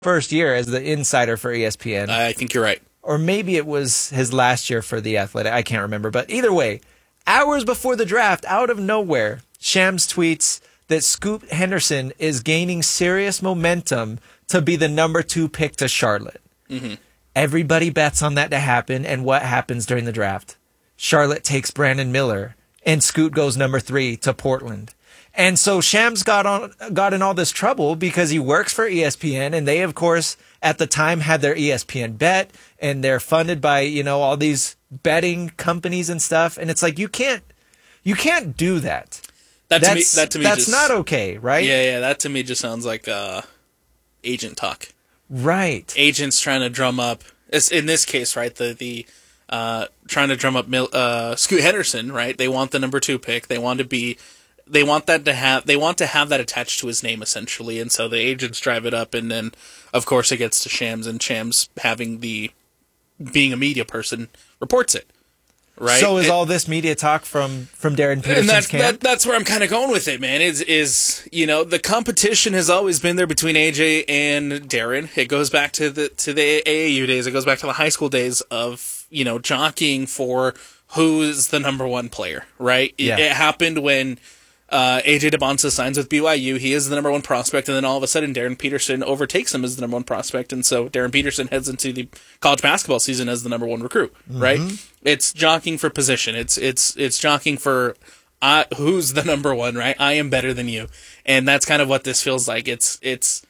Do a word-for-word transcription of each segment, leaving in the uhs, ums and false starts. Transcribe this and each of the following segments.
first year as the insider for E S P N. I think you're right. Or maybe it was his last year for The Athletic. I can't remember. But either way, hours before the draft, out of nowhere, Shams tweets that Scoot Henderson is gaining serious momentum to be the number two pick to Charlotte. Mm-hmm. Everybody bets on that to happen, and what happens during the draft? Charlotte takes Brandon Miller, and Scoot goes number three to Portland. And so Shams got on got in all this trouble because he works for E S P N, and they, of course, at the time had their E S P N bet, and they're funded by, you know, all these betting companies and stuff. And it's like, you can't you can't do that. That to that's, me, that to me, that's just, not okay, right? Yeah, yeah. That to me just sounds like uh, agent talk. Right. Agents trying to drum up. In this case, right, the the uh, trying to drum up Mil, uh, Scoot Henderson, right? They want the number two pick. They want to be. They want that to have. They want to have that attached to his name, essentially, and so the agents drive it up, and then, of course, it gets to Shams, and Shams, having the being a media person, reports it. Right. So is it, all this media talk from from Darren Peterson's and that's, camp? That, that's where I'm kind of going with it, man. Is is you know the competition has always been there between A J and Darren. It goes back to the to the A A U days. It goes back to the high school days of you know jockeying for who's the number one player. Right. Yeah. It, it happened when. Uh, A J DeBonsa signs with B Y U. He is the number one prospect, and then all of a sudden, Darren Peterson overtakes him as the number one prospect, and so Darren Peterson heads into the college basketball season as the number one recruit. Mm-hmm. Right? It's jockeying for position. It's it's it's jockeying for uh, who's the number one. Right? I am better than you, and that's kind of what this feels like. It's it's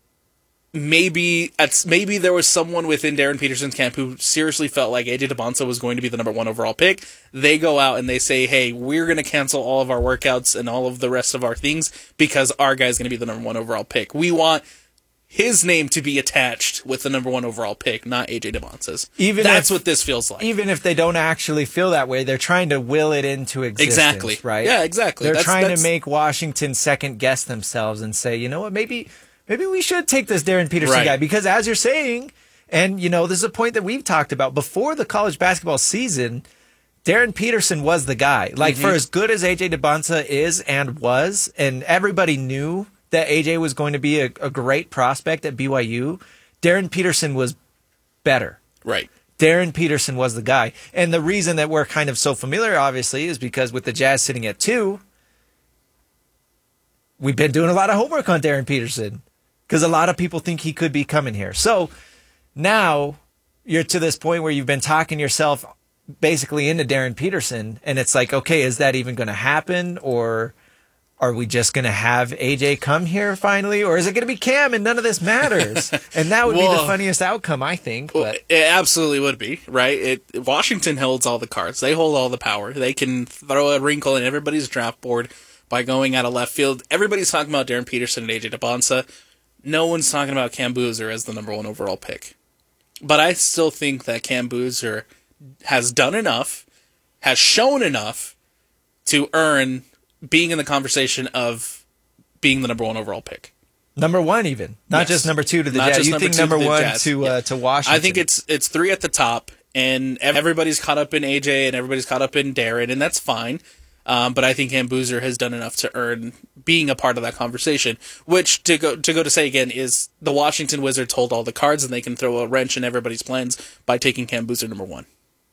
maybe it's maybe there was someone within Darren Peterson's camp who seriously felt like A J DeBonsa was going to be the number one overall pick. They go out and they say, hey, we're going to cancel all of our workouts and all of the rest of our things because our guy's going to be the number one overall pick. We want his name to be attached with the number one overall pick, not A J DeBonsa's. Even That's if, what this feels like. Even if they don't actually feel that way, they're trying to will it into existence. Exactly. Right? Yeah, exactly. They're that's, trying that's, to make Washington second guess themselves and say, you know what, maybe... Maybe we should take this Darren Peterson right. guy because, as you're saying, and you know, this is a point that we've talked about before the college basketball season. Darren Peterson was the guy. Like mm-hmm. for as good as A J DeBonsa is and was, and everybody knew that A J was going to be a, a great prospect at B Y U. Darren Peterson was better. Right. Darren Peterson was the guy, and the reason that we're kind of so familiar, obviously, is because with the Jazz sitting at two, we've been doing a lot of homework on Darren Peterson. Because a lot of people think he could be coming here. So now you're to this point where you've been talking yourself basically into Darren Peterson. And it's like, okay, is that even going to happen? Or are we just going to have A J come here finally? Or is it going to be Cam and none of this matters? And that would well, be the funniest outcome, I think. Well, but. It absolutely would be, right? It, Washington holds all the cards. They hold all the power. They can throw a wrinkle in everybody's draft board by going out of left field. Everybody's talking about Darren Peterson and A J DeBonsa. No one's talking about Cam Boozer as the number one overall pick. But I still think that Cam Boozer has done enough, has shown enough to earn being in the conversation of being the number one overall pick. Number one even. Not yes. just number two to the Not Jazz. You think number to one Jazz. to, uh, yeah. to Washington? I think it's it's three at the top, and everybody's caught up in A J and everybody's caught up in Darren, and that's fine. Um, but I think Cam Boozer has done enough to earn being a part of that conversation, which to go to go to say again is the Washington Wizards hold all the cards and they can throw a wrench in everybody's plans by taking Cam Boozer number one.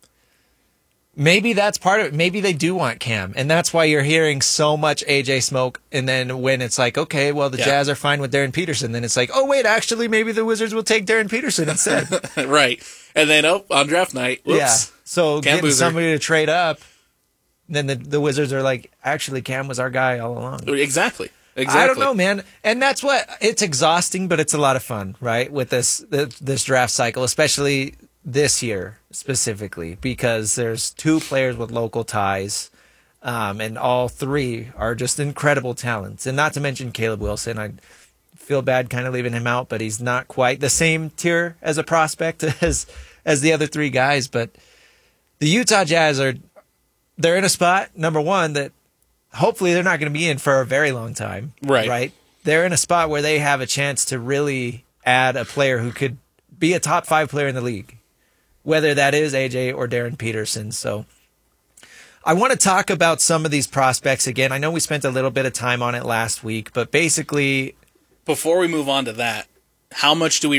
Maybe that's part of it. Maybe they do want Cam, and that's why you're hearing so much A J smoke. And then when it's like, okay, well, the yeah. Jazz are fine with Darren Peterson, then it's like, oh, wait, actually, maybe the Wizards will take Darren Peterson instead. Right. And then, oh, on draft night, whoops. Yeah. So Cam getting Boozer. somebody to trade up. Then the, the Wizards are like, actually, Cam was our guy all along. Exactly. Exactly. I don't know, man. And that's what, it's exhausting, but it's a lot of fun, right? With this this draft cycle, especially this year specifically, because there's two players with local ties, um, and all three are just incredible talents. And not to mention Caleb Wilson. I feel bad kind of leaving him out, but he's not quite the same tier as a prospect as as the other three guys. But the Utah Jazz are, they're in a spot, number one, that hopefully they're not going to be in for a very long time. Right. Right. They're in a spot where they have a chance to really add a player who could be a top five player in the league, whether that is A J or Darren Peterson. So I want to talk about some of these prospects again. I know we spent a little bit of time on it last week, but basically... Before we move on to that, how much do we